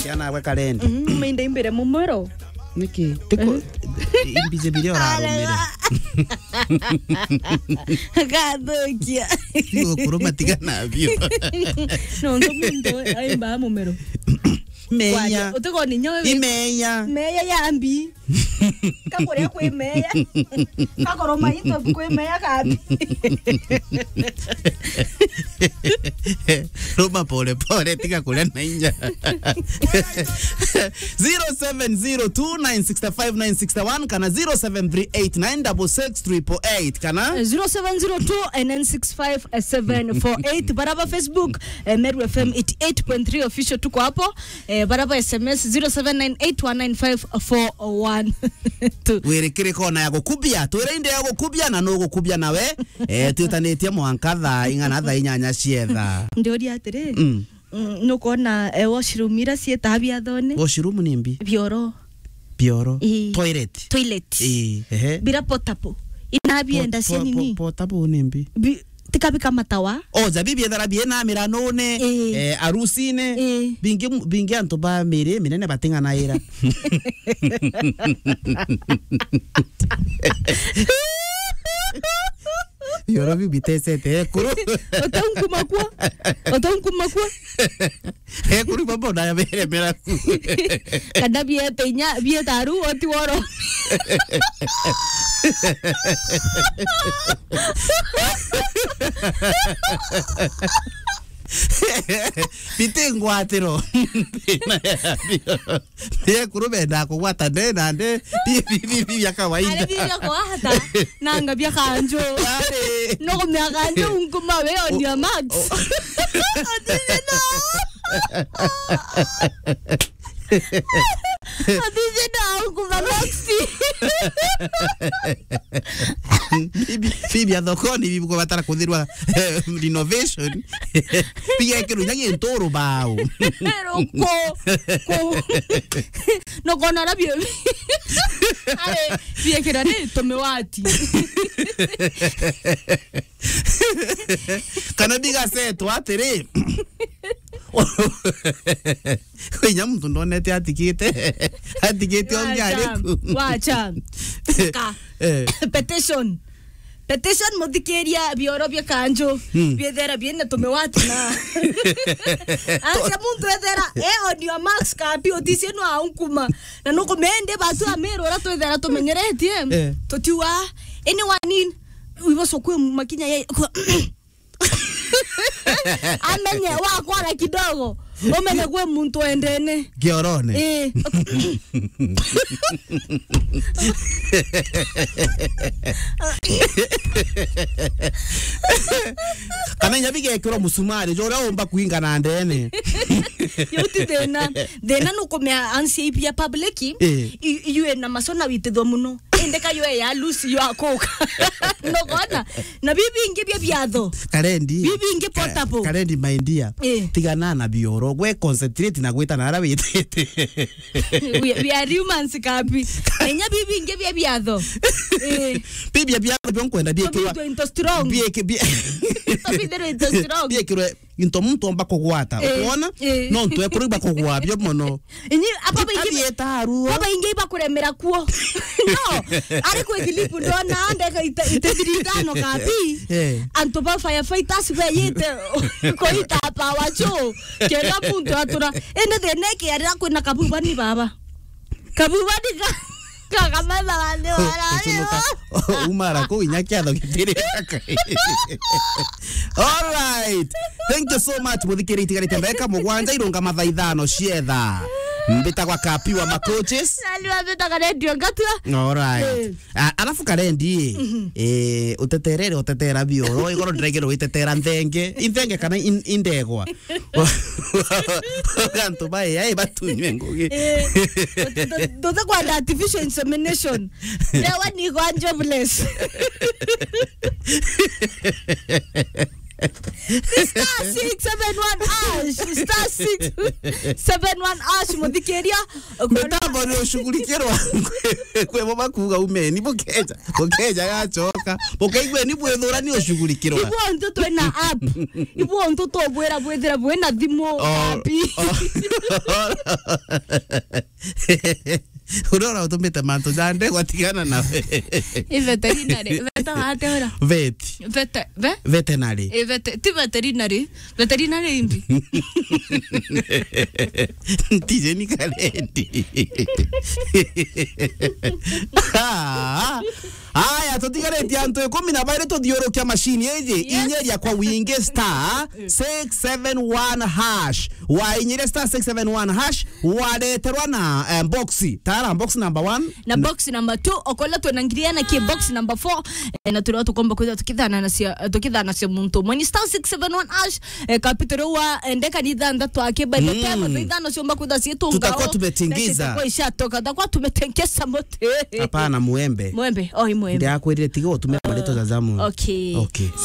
Yana we kalendi. Mende imbere mu muro. Niki teko imbize video raromere. Gadokia. Yo kuromatika navyo. No ndo aimba mu muro. Meya. Utego ni nyowe. Imeya. Meya yambi. Kakore kwe meya. Kakoroma into kwe meya kapi. Roma pole tika kule ninja. 0702965961 kana 0738966388 kana 0702965748 baraba Facebook Meru FM 88.3 official tuko hapo baraba SMS 0798195441 werekere kona ya gukubia twirinde ya gukubia na no gukubia nawe twitanetie mwankatha ingana tha inyanya cietha ndio ria atire no kona washroom ira cieta bia thone washroom nimbi bioro toilet bira potable inabienda cia nini potable nimbi tikabika matawa zabibi ethara biena mirano ne arusine bingi antu ba mere minene batingana ira Yoro bibi tesete kuru otankumakwa kuru babo na mere mera kada bie taru oti woro Pitengwatero Pia kurubenda kugwata ndena nde bibi ya kawaida ale bibi ya kawaida nanga bya kanjo no ko mya kanjo unkuma we on your max Adije na unkuma maxi bibi ya dokoni bibi ko batara kudirwa renovation Pia que nyangi entoro bao ko no kona na bibi ale pia que rane tomewati kana biga seto atere Kwenye mtu ndonete atikite ongyariku wacha petition modikeria bioro bya kanjo biedera bienne tomewati na asa muntu edera on your max kapi otise no aunkuma na no komende batu amero ra to edera to menyeretie totiwa anyone in wibo sokwe makinya ye amenye wako na kidogo omene kwe muntu endene giorone kana nyabige kiro musumari jora omba kuinga na ndene yote dena no komea ansi ipia public iwe na masona witedho muno endeka yo ya lusi yo akoka no kona na bibi inge bia biatho karendi bibi inge portable karendi maindia tigana na bioro gwe concentrate na gwita na ara witete we are humans kapi enya bibi inge bia biatho bibi bia kwenda bia kiwa bia kiro into muntu omba kugwata unaona no ntu ekuriba kugwa byo mono inyi apa bingi etaru apa ingi iba kuremera kuo no ari ku Filipu ndona ndeka itedirigano kapi antoba firefighters be yite ko itapa wacho kera punto atura ene de neki ari kwena kabubani baba kabubani kakamama wale umara ko inyakiado kitire all right thank you so much muthikiri tigarite mbeka mugwanja ironga mathaithano cietha mbita kwa kapi wa macoaches aliwa mbita karedio ngatua all right alafu karendi utetera bioro igoro ndregero witetera nthenge kana indegwa kantu bae batunywe ngugi doza kwa artificial insemination dewa ni gwanjo bless Star 671 ash. Star 671 ash muthikiria. Metambo ni ushughulikirwa kwe mama kuga umeni bukeja gachoka bukaigwe ni bwethura ni ushughulikirwa ibu onto to na app ibu onto to bwera bwethera bwena thimo api urora utumite manto jande gwatigana na veterinary veta hate ora veterinary ti veterinary imbi tije ni kalendi aya tutigareti antu 12 tuthiurukia machine eje inyeria kwa wingi star 671 hash wa inyire star 671 hash wareterwa na boxi tara box number 1 na box number 2 okola tunangiriana ki box number 4 na tulio tukomba kuza tukithana nacio muntu mweni star 671 hash kapitoro wa ndeka ni dhanda twake by the time dhana sio mbakuda sietu tutakuwa tumetingiza kwa ishatoka tutakuwa tumetengesa mote hapana muembe muembe ndio akwirire tigo tume marito za zamu okay